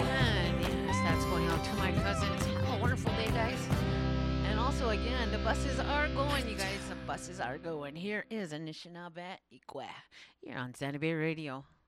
And yes, that's going out to my cousins. Have a wonderful day, guys. And also, again, the buses are going, you guys. The buses are going. Here is Anishinaabe Ikwe. You're on Santa Bay Radio.